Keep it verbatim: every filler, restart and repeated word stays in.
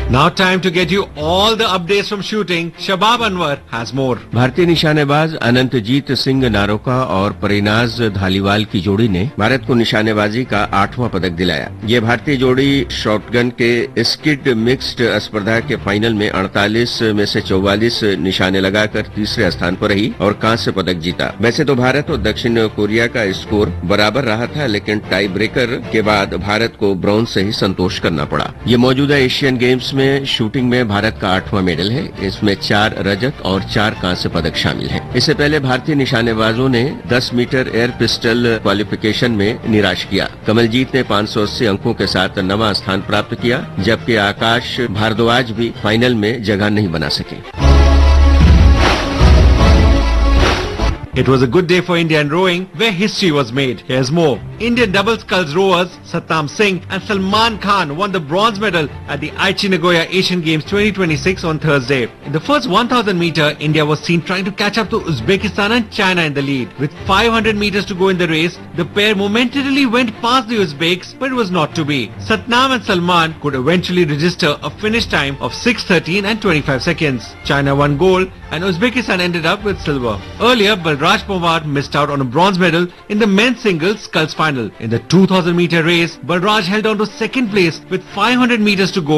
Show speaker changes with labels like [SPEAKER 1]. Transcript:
[SPEAKER 1] Now time to get you all the updates from shooting. Shabab Anwar has more.
[SPEAKER 2] भारतीय निशानेबाज अनंतजीत सिंह नारोका और परिनाज धालीवाल की जोड़ी ने भारत को निशानेबाजी का आठवां पदक दिलाया। ये भारतीय जोड़ी शॉटगन के स्किड मिक्स्ड स्पर्धा के फाइनल में अड़तालीस में से चौवालीस निशाने लगाकर तीसरे स्थान पर रही और कांस्य पदक जीता। वैसे तो भारत और दक्षिण कोरिया का स्कोर बराबर रहा था, लेकिन टाई ब्रेकर के बाद भारत को ब्रॉन्ज से ही संतोष करना पड़ा। ये मौजूदा एशियन गेम्स में शूटिंग में भारत का आठवां मेडल है। इसमें चार रजत और चार कांस्य पदक शामिल हैं। इससे पहले भारतीय निशानेबाजों ने दस मीटर एयर पिस्टल क्वालिफिकेशन में निराश किया। कमलजीत ने पाँच सौ अस्सी अंकों के साथ नवां स्थान प्राप्त किया, जबकि आकाश भारद्वाज भी फाइनल में जगह नहीं बना सके।
[SPEAKER 1] It was a good day for India in rowing, where history was made. Here's more. Indian double sculls rowers Satnam Singh and Salman Khan won the bronze medal at the Aichi Nagoya Asian Games twenty twenty-six on Thursday. In the first one thousand meter, India was seen trying to catch up to Uzbekistan and China in the lead. With five hundred meters to go in the race, the pair momentarily went past the Uzbeks, but it was not to be. Satnam and Salman could eventually register a finish time of six thirteen and twenty-five seconds. China won gold and Uzbekistan ended up with silver. Earlier, Balraj Pawar missed out on a bronze medal in the men's singles sculls final. In the two thousand meter race, Balraj held on to second place with five hundred meters to go